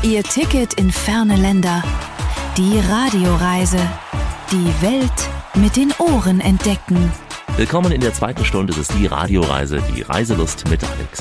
Ihr Ticket in ferne Länder. Die Radioreise. Die Welt mit den Ohren entdecken. Willkommen in der zweiten Stunde des Die Radioreise, die Reiselust mit Alex.